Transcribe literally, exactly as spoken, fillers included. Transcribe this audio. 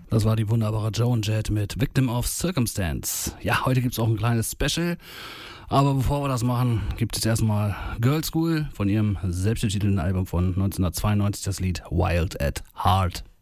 Das war die wunderbare Joan Jett mit Victim of Circumstance. Ja, heute gibt's auch ein kleines Special. Aber bevor wir das machen, gibt es erstmal Girl School von ihrem selbstbetitelten Album von neunzehnhundertzweiundneunzig, das Lied Wild at Heart.